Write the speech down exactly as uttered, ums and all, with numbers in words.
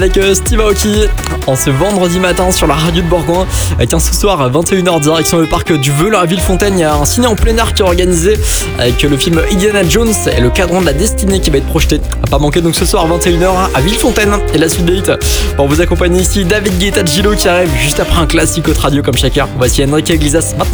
Avec euh, Steve Aoki en ce vendredi matin sur la radio de Bourgoin. Avec un ce soir à vingt et une heures direction le parc du Vœu à Villefontaine. Il y a un ciné en plein air qui est organisé avec le film Indiana Jones et le cadran de la destinée qui va être projeté. À pas manquer donc ce soir à vingt et une heures à Villefontaine. Et la suite des hits pour vous accompagner ici, David Guetta, Gilo qui arrive juste après un classique autre radio comme chacun. Voici Enrique Iglesias maintenant.